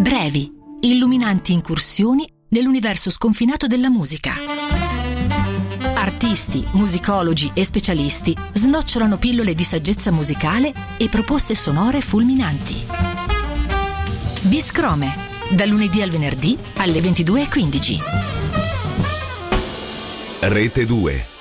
Brevi, illuminanti incursioni nell'universo sconfinato della musica. Artisti, musicologi e specialisti snocciolano pillole di saggezza musicale e proposte sonore fulminanti. Biscrome, dal lunedì al venerdì alle 22:15. Rete 2.